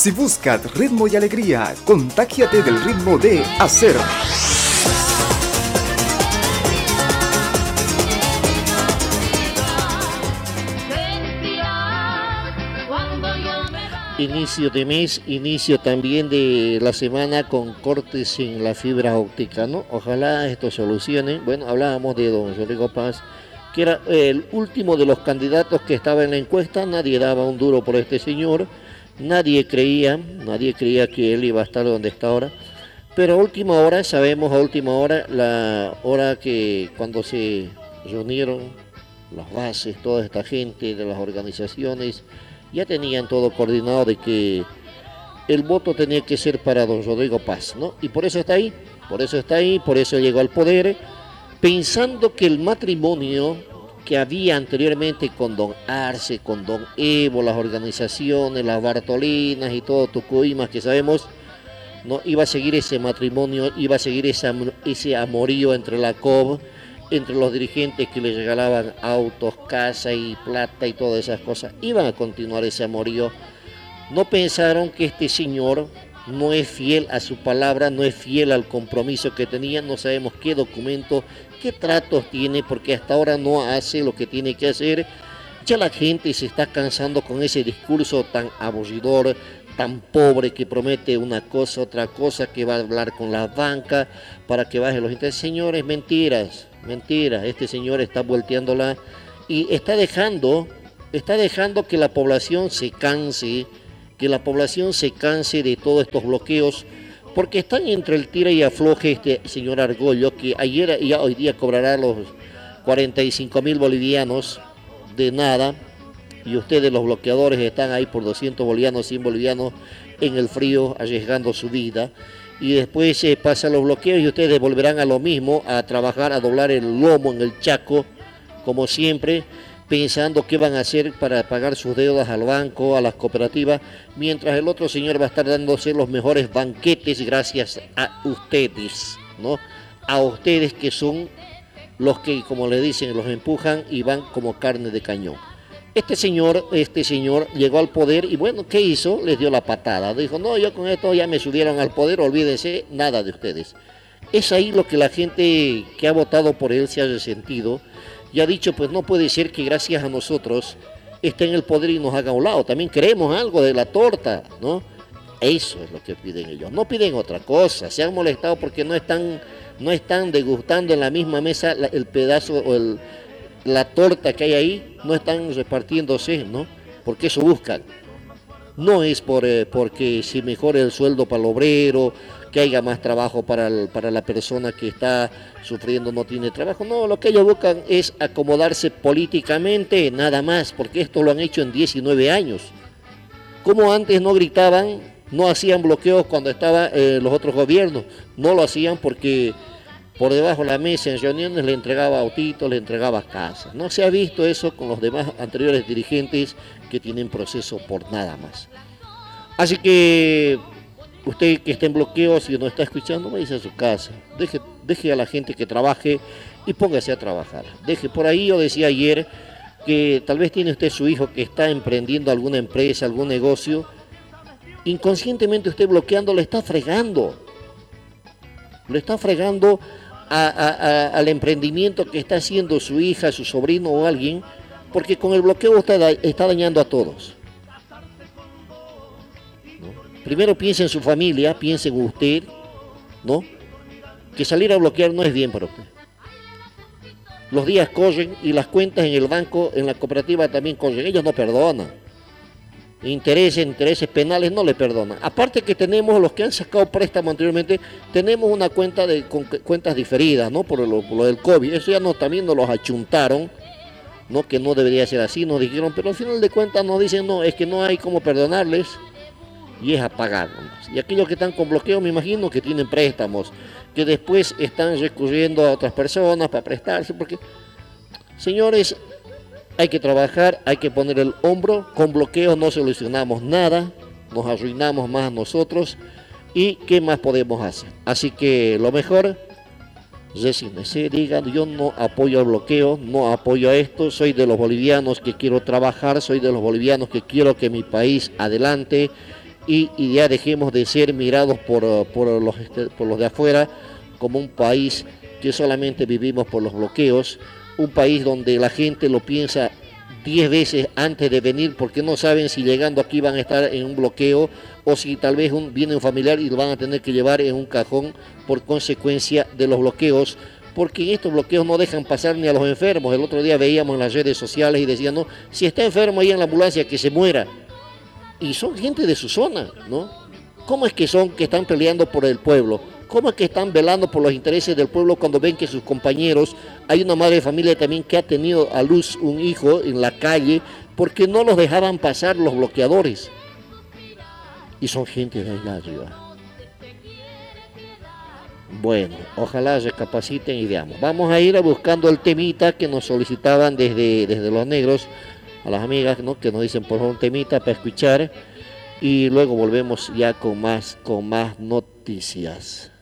Si buscas ritmo y alegría, contágiate del ritmo de Hacer. Inicio de mes, inicio también de la semana con cortes en la fibra óptica, ¿no? Ojalá esto solucione. Bueno, hablábamos de don Rodrigo Paz, que era el último de los candidatos que estaba en la encuesta. Nadie daba un duro por este señor, nadie creía que él iba a estar donde está ahora. Pero a última hora, sabemos a última hora, la hora que cuando se reunieron las bases, toda esta gente de las organizaciones, ya tenían todo coordinado de que el voto tenía que ser para don Rodrigo Paz, ¿no? Y por eso está ahí, por eso llegó al poder, pensando que el matrimonio que había anteriormente con don Arce, con don Evo, las organizaciones, las Bartolinas y todo Tucuimas que sabemos, no iba a seguir ese matrimonio, iba a seguir ese amorío entre la COB, entre los dirigentes que le regalaban autos, casa y plata y todas esas cosas. Iban a continuar ese amorío. No pensaron que este señor no es fiel a su palabra, no es fiel al compromiso que tenía. No sabemos qué documento, qué tratos tiene, porque hasta ahora no hace lo que tiene que hacer. Ya la gente se está cansando con ese discurso tan aburridor, tan pobre, que promete una cosa, otra cosa, que va a hablar con la banca para que baje los intereses. Señores, mentiras, este señor está volteándola y está dejando que la población se canse, de todos estos bloqueos, porque están entre el tira y afloje este señor Argollo, que ayer y hoy día cobrará los 45.000 bolivianos de nada, y ustedes los bloqueadores están ahí por 200 bolivianos, 100 bolivianos en el frío, arriesgando su vida, y después pasan los bloqueos y ustedes volverán a lo mismo, a trabajar, a doblar el lomo en el Chaco, como siempre, pensando qué van a hacer para pagar sus deudas al banco, a las cooperativas, mientras el otro señor va a estar dándose los mejores banquetes gracias a ustedes, ¿no? A ustedes, que son los que, como le dicen, los empujan y van como carne de cañón. Este señor llegó al poder y bueno, ¿qué hizo? Les dio la patada. Dijo, no, yo con esto ya me subieron al poder, olvídense, nada de ustedes. Es ahí lo que la gente que ha votado por él se ha resentido y ha dicho, pues no puede ser que gracias a nosotros esté en el poder y nos haga a un lado. También queremos algo de la torta, ¿no? Eso es lo que piden ellos. No piden otra cosa. Se han molestado porque no están degustando en la misma mesa el pedazo o la torta que hay ahí, no están repartiéndose, ¿no? Porque eso buscan. No es porque se mejore el sueldo para el obrero, que haya más trabajo para la persona que está sufriendo, no tiene trabajo. No, lo que ellos buscan es acomodarse políticamente, nada más, porque esto lo han hecho en 19 años. Como antes no gritaban, no hacían bloqueos cuando estaban los otros gobiernos, no lo hacían porque por debajo de la mesa en reuniones le entregaba autitos, le entregaba casas. No se ha visto eso con los demás anteriores dirigentes que tienen proceso por nada más. Así que usted que está en bloqueos y no está escuchando, váyase a su casa. Deje a la gente que trabaje y póngase a trabajar. Por ahí yo decía ayer que tal vez tiene usted su hijo que está emprendiendo alguna empresa, algún negocio. Inconscientemente usted bloqueando le está fregando. Lo está fregando al emprendimiento que está haciendo su hija, su sobrino o alguien, porque con el bloqueo está dañando a todos, ¿no? Primero piense en su familia, piense en usted, ¿no? Que salir a bloquear no es bien para usted. Los días corren y las cuentas en el banco, en la cooperativa también corren. Ellos no perdonan. Intereses penales no le perdonan. Aparte que tenemos los que han sacado préstamo anteriormente, tenemos una cuenta con cuentas diferidas, ¿no? Por lo del COVID. Eso ya también nos los achuntaron, ¿no? Que no debería ser así, nos dijeron, pero al final de cuentas nos dicen, no, es que no hay cómo perdonarles y es a pagar. Y aquellos que están con bloqueo, me imagino que tienen préstamos, que después están recurriendo a otras personas para prestarse, porque, señores, hay que trabajar, hay que poner el hombro. Con bloqueos no solucionamos nada, nos arruinamos más nosotros. ¿Y qué más podemos hacer? Así que lo mejor, resígnese, digan, yo no apoyo el bloqueo, no apoyo a esto, soy de los bolivianos que quiero trabajar, soy de los bolivianos que quiero que mi país adelante, y ya dejemos de ser mirados por los de afuera como un país que solamente vivimos por los bloqueos, un país donde la gente lo piensa 10 veces antes de venir porque no saben si llegando aquí van a estar en un bloqueo o si tal vez viene un familiar y lo van a tener que llevar en un cajón por consecuencia de los bloqueos, porque en estos bloqueos no dejan pasar ni a los enfermos. El otro día veíamos en las redes sociales y decían, no, si está enfermo ahí en la ambulancia que se muera. Y son gente de su zona, ¿no? ¿Cómo es que están peleando por el pueblo? ¿Cómo es que están velando por los intereses del pueblo cuando ven que sus compañeros, hay una madre de familia también que ha tenido a luz un hijo en la calle porque no los dejaban pasar los bloqueadores? Y son gente de allá arriba. Bueno, ojalá recapaciten y veamos. Vamos a ir buscando el temita que nos solicitaban desde los negros, a las amigas, ¿no?, que nos dicen por favor un temita para escuchar y luego volvemos ya con más noticias.